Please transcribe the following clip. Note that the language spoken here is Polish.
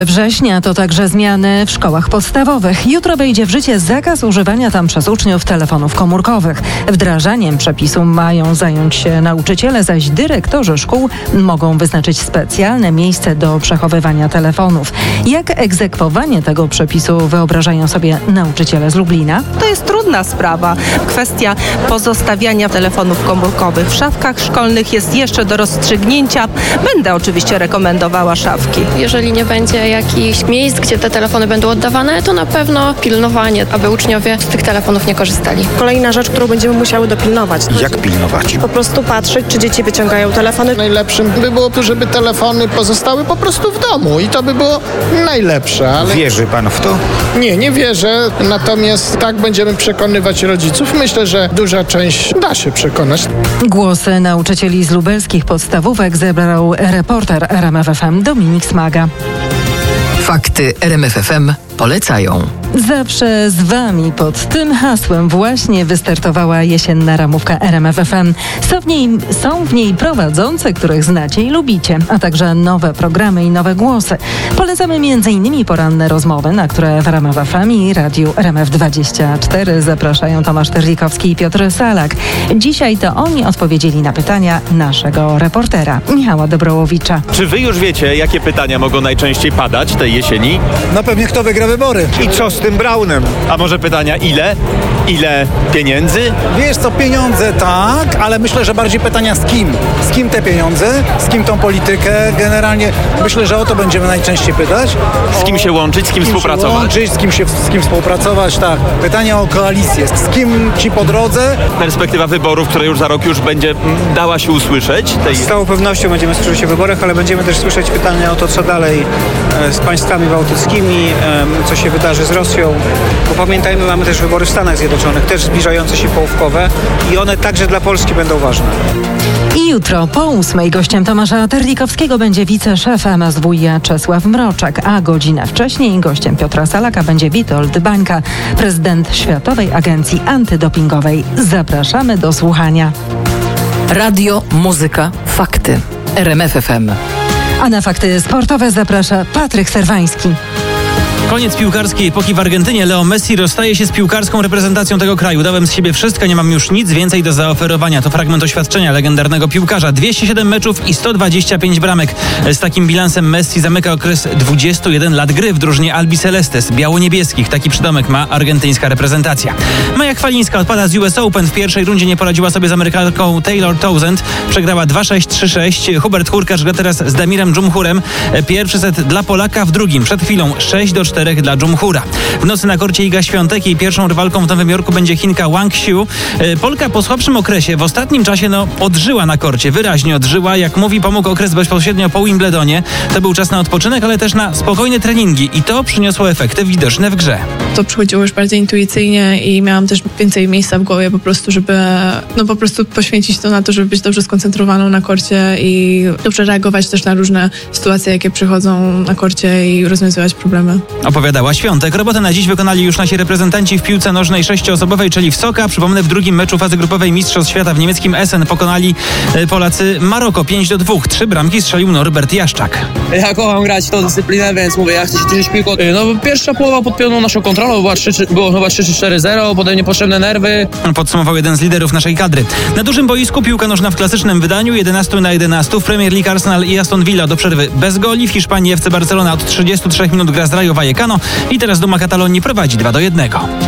Września to także zmiany w szkołach podstawowych. Jutro wejdzie w życie zakaz używania tam przez uczniów telefonów komórkowych. Wdrażaniem przepisu mają zająć się nauczyciele, zaś dyrektorzy szkół mogą wyznaczyć specjalne miejsce do przechowywania telefonów. Jak egzekwowanie tego przepisu wyobrażają sobie nauczyciele z Lublina? To jest trudna sprawa. Kwestia pozostawiania telefonów komórkowych w szafkach szkolnych jest jeszcze do rozstrzygnięcia. Będę oczywiście rekomendowała szafki. Jeżeli nie będzie jakichś miejsc, gdzie te telefony będą oddawane, to na pewno pilnowanie, aby uczniowie z tych telefonów nie korzystali. Kolejna rzecz, którą będziemy musiały dopilnować. Jak pilnować? Po prostu patrzeć, czy dzieci wyciągają telefony. Najlepszym by było, żeby telefony pozostały po prostu w domu i to by było najlepsze. Ale Wierzy pan w to? nie wierzę, natomiast tak będziemy przekonywać rodziców. Myślę, że duża część da się przekonać. Głosy nauczycieli z lubelskich podstawówek zebrał reporter RMF FM Dominik Smaga. Fakty RMF FM polecają. Zawsze z Wami pod tym hasłem właśnie wystartowała jesienna ramówka RMF FM. Są w niej prowadzące, których znacie i lubicie, a także nowe programy i nowe głosy. Polecamy m.in. poranne rozmowy, na które w RMF FM i Radiu RMF24 zapraszają Tomasz Terlikowski i Piotr Salak. Dzisiaj to oni odpowiedzieli na pytania naszego reportera Michała Dobrołowicza. Czy wy już wiecie, jakie pytania mogą najczęściej padać tej jesieni? No pewnie kto wygra wybory. I co z tym Braunem? A może pytania ile? Ile pieniędzy? Wiesz co, pieniądze tak, ale myślę, że bardziej pytania z kim? Z kim te pieniądze? Z kim tą politykę? Generalnie myślę, że o to będziemy najczęściej pytać. Z kim się łączyć, z kim współpracować? Z kim współpracować, tak. Pytania o koalicję. Z kim ci po drodze? Perspektywa wyborów, która już za rok już będzie dała się usłyszeć. Z całą pewnością będziemy słyszeć się w wyborach, ale będziemy też słyszeć pytania o to, co dalej z państwami bałtyckimi, co się wydarzy z Rosją. Bo pamiętajmy, mamy też wybory w Stanach Zjednoczonych, też zbliżające się połówkowe i one także dla Polski będą ważne. I jutro po 8 gościem Tomasza Terlikowskiego będzie wiceszef MSWiA Czesław Mroczek, a godzinę wcześniej gościem Piotra Salaka będzie Witold Bańka, prezydent Światowej Agencji Antydopingowej. Zapraszamy do słuchania. Radio, muzyka, fakty. RMF FM. A na fakty sportowe zaprasza Patryk Serwański. Koniec piłkarskiej epoki w Argentynie. Leo Messi rozstaje się z piłkarską reprezentacją tego kraju. Dałem z siebie wszystko, nie mam już nic więcej do zaoferowania. To fragment oświadczenia legendarnego piłkarza. 207 meczów i 125 bramek. Z takim bilansem Messi zamyka okres 21 lat gry w drużynie Albicelestes, biało-niebieskich. Taki przydomek ma argentyńska reprezentacja. Maja Chwalińska odpada z US Open. W pierwszej rundzie nie poradziła sobie z Amerykanką Taylor Townsend. Przegrała 2-6, 3-6. Hubert Hurkacz gra teraz z Damirem Dżumhurem. Pierwszy set dla Polaka, w drugim przed chwilą 6-4 dla Dżumhura. W nocy na korcie Iga Świątek i pierwszą rywalką w Nowym Jorku będzie Chinka Wang Xiu. Polka po słabszym okresie w ostatnim czasie odżyła na korcie, wyraźnie odżyła. Jak mówi, pomógł okres bezpośrednio po Wimbledonie. To był czas na odpoczynek, ale też na spokojne treningi i to przyniosło efekty widoczne w grze. To przychodziło już bardziej intuicyjnie i miałam też więcej miejsca w głowie po prostu, żeby po prostu poświęcić to na to, żeby być dobrze skoncentrowaną na korcie i dobrze reagować też na różne sytuacje, jakie przychodzą na korcie i rozwiązywać problemy. Opowiadała Świątek. Robotę na dziś wykonali już nasi reprezentanci w piłce nożnej 6-osobowej, czyli w Soka. Przypomnę, w drugim meczu fazy grupowej Mistrzostw Świata w niemieckim Essen pokonali Polacy Maroko 5-2. 3 bramki strzelił Norbert Jaszczak. Ja kocham grać w tą dyscyplinę, więc mówię, ja chcę się cieszyć piłką. Pierwsza połowa pod pełną naszą kontrolą było chyba 3-4-0, potem niepotrzebne nerwy. Podsumował jeden z liderów naszej kadry. Na dużym boisku piłka nożna w klasycznym wydaniu 11-11. W Premier League Arsenal i Aston Villa do przerwy bez goli. W Hiszpanii FC Barcelona od 33 minut gra z Rayo Vallecano i teraz Duma Katalonii prowadzi 2-1.